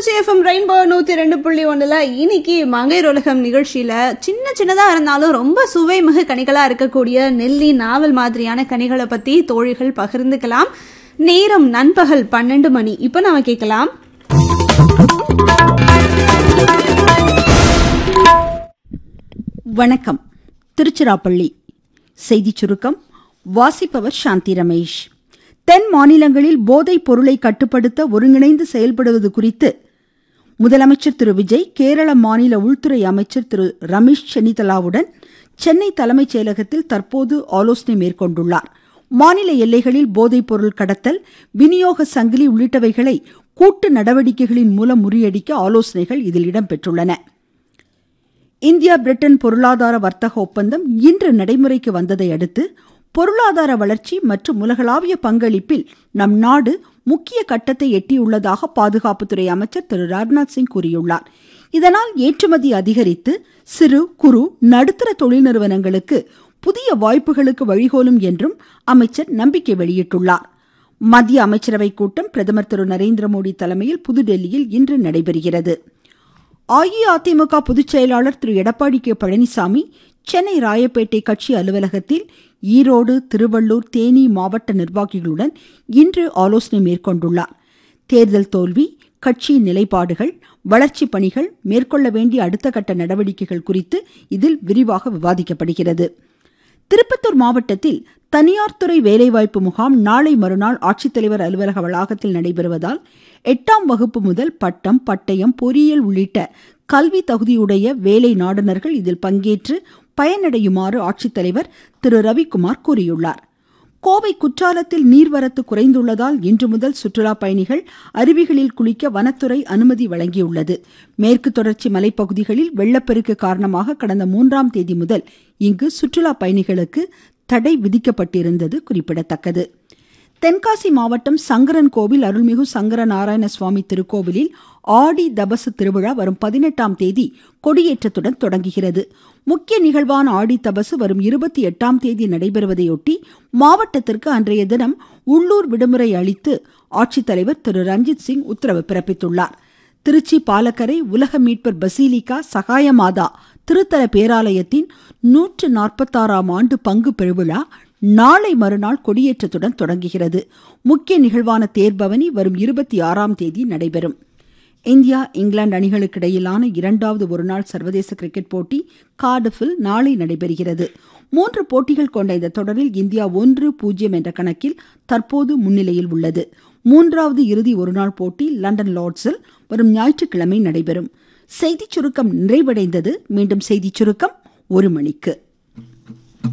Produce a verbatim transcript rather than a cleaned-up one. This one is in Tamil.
திருச்சி எஃப்எம் ரெயின்போ நூத்தி ரெண்டு புள்ளி ஒண்ணுல இன்னைக்கு மங்கையர் உலகம் நிகழ்ச்சியில சின்ன சின்னதா இருந்தாலும் ரொம்ப சுவை மிகு கனிகளா இருக்கக்கூடிய நெல்லி நாவல் மாதிரியான கனிகளை பத்தி தோழிகள் பகிர்ந்துக்கலாம். நேரம் நண்பகல் பன்னெண்டு மணி. இப்ப நாம கேட்கலாம். வணக்கம். திருச்சிராப்பள்ளி செய்தி சுருக்கம் வாசிப்பவர் சாந்தி ரமேஷ். தென் மாநிலங்களில் போதைப் பொருளை கட்டுப்படுத்த ஒருங்கிணைந்து செயல்படுவது குறித்து முதலமைச்சர் திரு விஜய் கேரள மாநில உள்துறை அமைச்சர் திரு ரமேஷ் சென்னிதலாவுடன் சென்னை தலைமைச் செயலகத்தில் தற்போது ஆலோசனை மேற்கொண்டுள்ளார். மாநில எல்லைகளில் போதைப் பொருள் கடத்தல், விநியோக சங்கிலி உள்ளிட்டவைகளை கூட்டு நடவடிக்கைகளின் மூலம் முறியடிக்க ஆலோசனைகள் இதில் இடம்பெற்றுள்ளன. இந்தியா பிரிட்டன் பொருளாதார வர்த்தக ஒப்பந்தம் இன்று நடைமுறைக்கு வந்ததை அடுத்து பொருளாதார வளர்ச்சி மற்றும் உலகளாவிய பங்களிப்பில் நம் நாடு முக்கிய கட்டத்தை எட்டியுள்ளதாக பாதுகாப்புத்துறை அமைச்சர் திரு ராஜ்நாத் சிங் கூறியுள்ளார். இதனால் ஏற்றுமதி அதிகரித்து சிறு குறு நடுத்தர தொழில் நிறுவனங்களுக்கு புதிய வாய்ப்புகளுக்கு வழிகோலும் என்றும் அமைச்சர் நம்பிக்கை வெளியிட்டுள்ளார். மத்திய அமைச்சரவை கூட்டம் பிரதமர் திரு நரேந்திர மோடி தலைமையில் புதுடெல்லியில் இன்று நடைபெறுகிறது. அஇஅதிமுக பொதுச் செயலாளர் திரு எடப்பாடி கே பழனிசாமி சென்னை ராயப்பேட்டை கட்சி அலுவலகத்தில் ஈரோடு, திருவள்ளூர், தேனி மாவட்ட நிர்வாகிகளுடன் இன்று ஆலோசனை மேற்கொண்டுள்ளார். தேர்தல் தோல்வி, கட்சியின் நிலைப்பாடுகள், வளர்ச்சி பணிகள், மேற்கொள்ள வேண்டிய அடுத்த கட்ட நடவடிக்கைகள் குறித்து இதில் விரிவாக விவாதிக்கப்படுகிறது. திருப்பத்தூர் மாவட்டத்தில் தனியார் துறை வேலைவாய்ப்பு முகாம் நாளை மறுநாள் ஆட்சித்தலைவர் அலுவலக வளாகத்தில் நடைபெறுவதால் எட்டாம் வகுப்பு முதல் பட்டம், பட்டயம், பொறியியல் உள்ளிட்ட கல்வி தகுதியுடைய வேலை நாடுனர்கள் இதில் பங்கேற்று பயனடையுமாறு ஆட்சித்தலைவர் திரு ரவிக்குமார் கூறியுள்ளார். கோவை குற்றாலத்தில் நீர்வரத்து குறைந்துள்ளதால் இன்று முதல் சுற்றுலா பயணிகள் அருவிகளில் குளிக்க வனத்துறை அனுமதி வழங்கியுள்ளது. மேற்கு தொடர்ச்சி மலைப்பகுதிகளில் வெள்ளப்பெருக்கு காரணமாக கடந்த மூன்றாம் தேதி முதல் இங்கு சுற்றுலா பயணிகளுக்கு தடை விதிக்கப்பட்டிருந்தது குறிப்பிடத்தக்கது. தென்காசி மாவட்டம் சங்கரன் கோவில் அருள்மிகு சங்கர நாராயண சுவாமி திருக்கோவிலில் ஆடி தபசு திருவிழா வரும் பதினெட்டாம் தேதி கொடியேற்றத்துடன் தொடங்குகிறது. முக்கிய நிகழ்வான ஆடி தபசு வரும் இருபத்தி எட்டாம் தேதி நடைபெறுவதையொட்டி மாவட்டத்திற்கு அன்றைய தினம் உள்ளூர் விடுமுறை அளித்து ஆட்சித்தலைவர் திரு ரஞ்சித் சிங் உத்தரவு பிறப்பித்துள்ளார். திருச்சி பாலக்கரை உலக மீட்பர் பசிலிகா சகாயமாதா திருத்தல பேராலயத்தின் நூற்று நாற்பத்தாறாம் ஆண்டு பங்கு பெருவிழா நாளை மறுநாள் கொடியேற்றத்துடன் தொடங்குகிறது. முக்கிய நிகழ்வான தேர்பவனி வரும் இருபத்தி ஆறாம் தேதி நடைபெறும். இந்தியா இங்கிலாந்து அணிகளுக்கு இடையிலான இரண்டாவது ஒருநாள் சர்வதேச கிரிக்கெட் போட்டி கார்டிஃபில் நாளை நடைபெறுகிறது. மூன்று போட்டிகள் கொண்ட இந்த தொடரில் இந்தியா ஒன்று பூஜ்ஜியம் என்ற கணக்கில் தற்போது முன்னிலையில் உள்ளது. மூன்றாவது இறுதி ஒருநாள் போட்டி லண்டன் லார்ட்ஸில் வரும் ஞாயிற்றுக்கிழமை நடைபெறும். செய்திச் சுருக்கம் நிறைவடைந்தது. மீண்டும் செய்திச் சுருக்கம் ஒரு மணிக்கு.